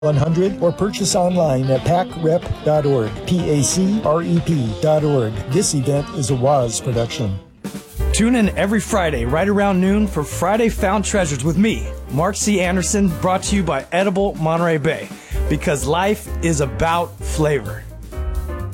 100 or purchase online at pacrep.org, PACREP.org. This event is a WAZ production. Tune in every Friday right around noon for Friday Found Treasures with me, Mark C. Anderson, brought to you by Edible Monterey Bay, because life is about flavor.